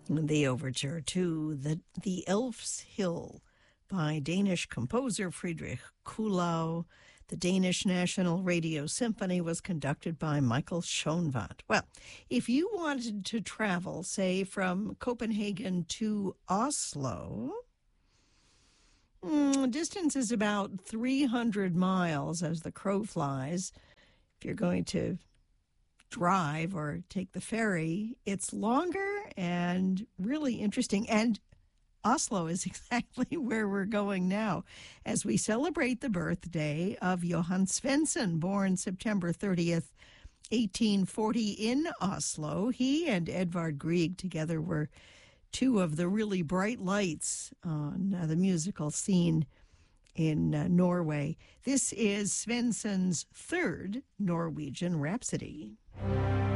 The overture to the Elf's Hill by Danish composer Friedrich Kuhlau. The Danish National Radio Symphony was conducted by Michael Schoenwandt. Well, if you wanted to travel, say, from Copenhagen to Oslo, distance is about 300 miles as the crow flies. If you're going to drive or take the ferry, it's longer and really interesting. And Oslo is exactly where we're going now as we celebrate the birthday of Johan Svensson, born September 30th, 1840 in Oslo. He and Edvard Grieg together were two of the really bright lights on the musical scene in Norway. This is Svensson's third Norwegian Rhapsody.